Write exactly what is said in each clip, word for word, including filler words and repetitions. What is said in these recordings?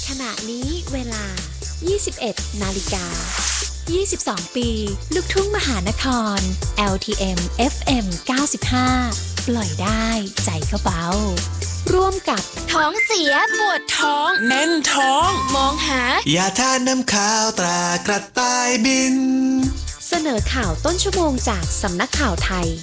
ขณะนี้เวลา ยี่สิบเอ็ด นาฬิกา ยี่สิบสอง ปี ลูกทุ่งมหานคร แอล ที เอ็ม เอฟ เอ็ม เก้าสิบห้า ปล่อยได้ใจก็เบาร่วมกับท้องเสียปวดท้องแน่นท้องมองหายาทานน้ำข้าวตรากระต่ายบินเสนอข่าวต้นชั่วโมงจากสำนักข่าวไทย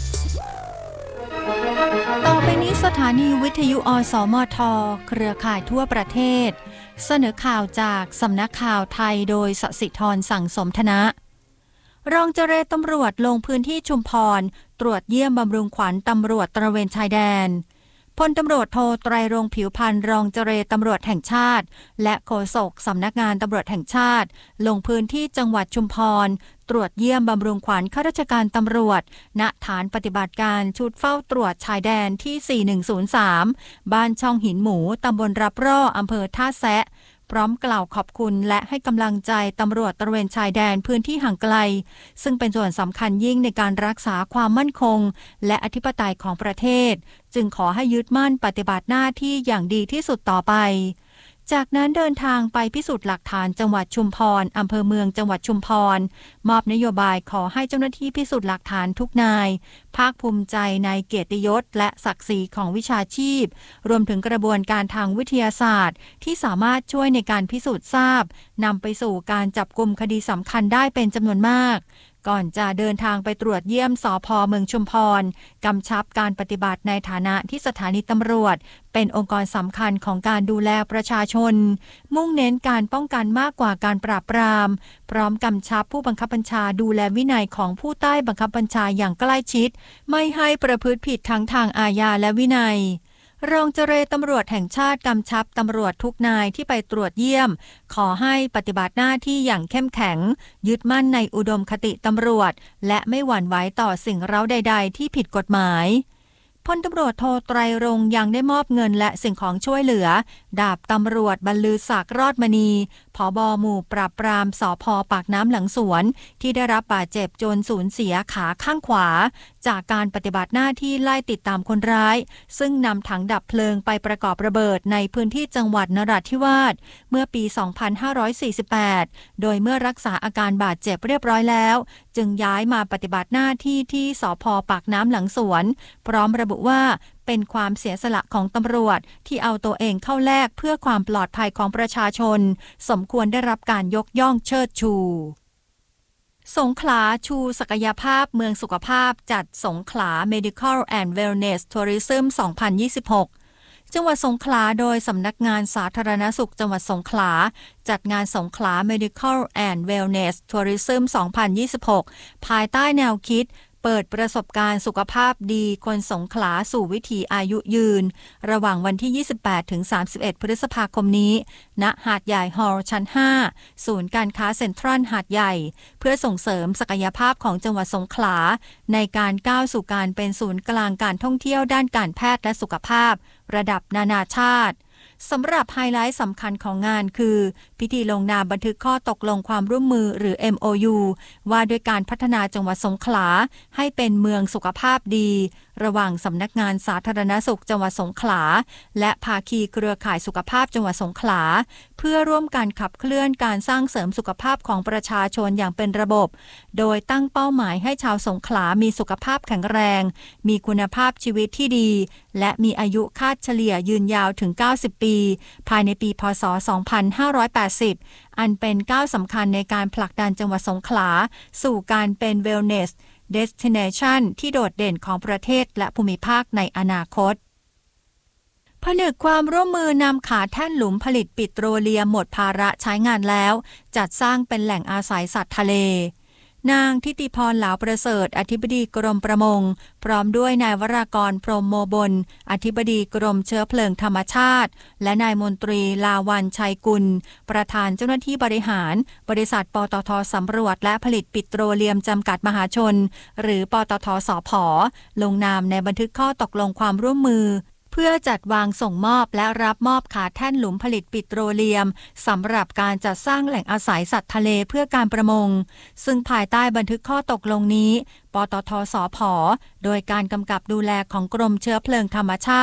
ต่อไปนี้สถานีวิทยุอสมทเครือข่ายทั่วประเทศเสนอข่าวจากสำนักข่าวไทยโดยสศิธรสั่งสมธนะรองเจรตำรวจลงพื้นที่ชุมพรตรวจเยี่ยมบำรุงขวัญตำรวจตระเวนชายแดนพลตำรวจโทไตรรงค์ผิวพรรณรองเจรตำรวจแห่งชาติและโฆษกสำนักงานตำรวจแห่งชาติลงพื้นที่จังหวัดชุมพรตรวจเยี่ยมบำรุงขวัญข้าราชการตำรวจณฐานปฏิบัติการชุดเฝ้าตรวจชายแดนที่สี่หนึ่งศูนย์สามบ้านช่องหินหมูตำบลรับร่ออำเภอท่าแซะพร้อมกล่าวขอบคุณและให้กำลังใจตำรวจตระเวนชายแดนพื้นที่ห่างไกลซึ่งเป็นส่วนสำคัญยิ่งในการรักษาความมั่นคงและอธิปไตยของประเทศจึงขอให้ยึดมั่นปฏิบัติหน้าที่อย่างดีที่สุดต่อไปจากนั้นเดินทางไปพิสูจน์หลักฐานจังหวัดชุมพรอำเภอเมืองจังหวัดชุมพรมอบนโยบายขอให้เจ้าหน้าที่พิสูจน์หลักฐานทุกนายภาคภูมิใจในเกียรติยศและศักดิ์ศรีของวิชาชีพรวมถึงกระบวนการทางวิทยาศาสตร์ที่สามารถช่วยในการพิสูจน์ทราบนำไปสู่การจับกุมคดีสำคัญได้เป็นจำนวนมากก่อนจะเดินทางไปตรวจเยี่ยมสภ.เมืองชุมพรกำชับการปฏิบัติในฐานะที่สถานีตำรวจเป็นองค์กรสำคัญของการดูแลประชาชนมุ่งเน้นการป้องกันมากกว่าการปราบปรามพร้อมกำชับผู้บังคับบัญชาดูแลวินัยของผู้ใต้บังคับบัญชาอย่างใกล้ชิดไม่ให้ประพฤติผิดทั้งทางอาญาและวินัยรองเจรตำรวจแห่งชาติกำชับตำรวจทุกนายที่ไปตรวจเยี่ยมขอให้ปฏิบัติหน้าที่อย่างเข้มแข็งยึดมั่นในอุดมคติตำรวจและไม่หวั่นไหวต่อสิ่งเร้าใดๆที่ผิดกฎหมายพลตำรวจโทไตรรงค์ยังได้มอบเงินและสิ่งของช่วยเหลือดาบตำรวจบรรลือศักดิ์รอดมณีผบ.หมู่ปราบปรามสภ.ปากน้ำหลังสวนที่ได้รับบาดเจ็บจนสูญเสียขาข้างขวาจากการปฏิบัติหน้าที่ไล่ติดตามคนร้ายซึ่งนำถังดับเพลิงไปประกอบระเบิดในพื้นที่จังหวัดนราธิวาสเมื่อปี สองพันห้าร้อยสี่สิบแปด โดยเมื่อรักษาอาการบาดเจ็บเรียบร้อยแล้วจึงย้ายมาปฏิบัติหน้าที่ที่สภ.ปากน้ำหลังสวนพร้อมระบุว่าเป็นความเสียสละของตำรวจที่เอาตัวเองเข้าแลกเพื่อความปลอดภัยของประชาชนสมควรได้รับการยกย่องเชิดชูสงขลาชูศักยภาพเมืองสุขภาพจัดสงขลา Medical and Wellness Tourism สองพันยี่สิบหกจังหวัดสงขลาโดยสำนักงานสาธารณสุขจังหวัดสงขลาจัดงานสงขลา Medical and Wellness Tourism สองพันยี่สิบหกภายใต้แนวคิดเปิดประสบการณ์สุขภาพดีคนสงขลาสู่วิถีอายุยืนระหว่างวันที่ ยี่สิบแปดถึงสามสิบเอ็ด พฤษภาคมนี้ณหาดใหญ่ฮอลล์ชั้น ห้า ศูนย์การค้าเซ็นทรัลหาดใหญ่เพื่อส่งเสริมศักยภาพของจังหวัดสงขลาในการก้าวสู่การเป็นศูนย์กลางการท่องเที่ยวด้านการแพทย์และสุขภาพระดับนานาชาติสำหรับไฮไลท์สำคัญของงานคือพิธีลงนามบันทึกข้อตกลงความร่วมมือหรือ เอ็ม โอ ยู ว่าด้วยการพัฒนาจังหวัดสงขลาให้เป็นเมืองสุขภาพดีระหว่างสำนักงานสาธารณสุขจังหวัดสงขลาและภาคีเครือข่ายสุขภาพจังหวัดสงขลาเพื่อร่วมกันขับเคลื่อนการสร้างเสริมสุขภาพของประชาชนอย่างเป็นระบบโดยตั้งเป้าหมายให้ชาวสงขลามีสุขภาพแข็งแรงมีคุณภาพชีวิตที่ดีและมีอายุคาดเฉลี่ยยืนยาวถึงเก้าสิบปีภายในปีพ.ศ. สองพันห้าร้อยแปดสิบอันเป็นก้าวสำคัญในการผลักดันจังหวัดสงขลาสู่การเป็น Wellness Destination ที่โดดเด่นของประเทศและภูมิภาคในอนาคตผนึกความร่วมมือนำขาแท่นหลุมผลิตปิโตรเลียมหมดภาระใช้งานแล้วจัดสร้างเป็นแหล่งอาศัยสัตว์ทะเลนางทิติพรเหลาประเสริฐอธิบดีกรมประมงพร้อมด้วยนายวรากรพรหมโมบลอธิบดีกรมเชื้อเพลิงธรรมชาติและนายมนตรีลาวันชัยกุลประธานเจ้าหน้าที่บริหารบริษัทปตท.สำรวจและผลิตปิโตรเลียมจำกัดมหาชนหรือปตท.สผ.ลงนามในบันทึกข้อตกลงความร่วมมือ เพื่อจัดวางส่งมอบและรับมอบขาแท่นหลุมผลิตปิโตรเลียมสำหรับการจัดสร้างแหล่งอาศัยสัตว์ทะเลเพื่อการประมงซึ่งภายใต้บันทึกข้อตกลงนี้ปตท.สผ.โดยการกำกับดูแลของกรมเชื้อเพลิงธรรมชาติ